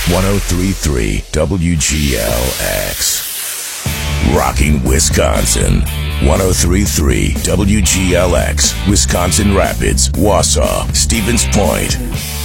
1033 WGLX. Rocking Wisconsin. 1033 WGLX. Wisconsin Rapids, Wausau, Stevens Point.